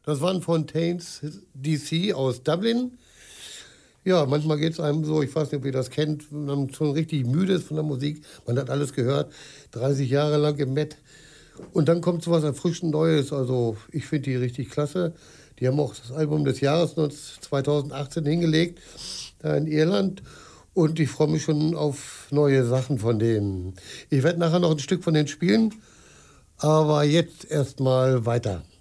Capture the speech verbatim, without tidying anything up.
Das waren Fontaines D C aus Dublin. Ja, manchmal geht es einem so, ich weiß nicht, ob ihr das kennt, wenn man schon richtig müde ist von der Musik. Man hat alles gehört, dreißig Jahre lang im Met. Und dann kommt so was erfrischend Neues. Also ich finde die richtig klasse. Die haben auch das Album des Jahres zweitausendachtzehn hingelegt, da in Irland. Und ich freue mich schon auf neue Sachen von denen. Ich werde nachher noch ein Stück von denen spielen, aber jetzt erstmal weiter.